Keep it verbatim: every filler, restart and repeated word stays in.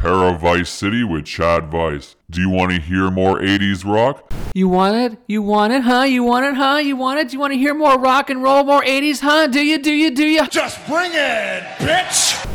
Terra Vice City with Chad Vice. Do you want to hear more eighties rock? You want it? You want it, huh? You want it, huh? You want it? Do you want to hear more rock and roll, more eighties, huh? Do you, do you, do you? Just bring it, bitch!